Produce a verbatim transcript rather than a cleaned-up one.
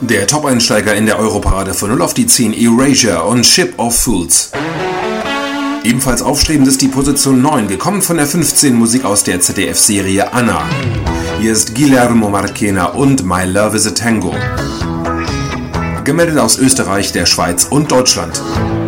Der Top-Einsteiger in der Europarade von null auf die zehn, Erasure und Ship of Fools. Ebenfalls aufstrebend ist die Position neun, gekommen von der fünfzehn, Musik aus der Z D F-Serie Anna. Hier ist Guillermo Marchena und My Love is a Tango. Gemeldet aus Österreich, der Schweiz und Deutschland.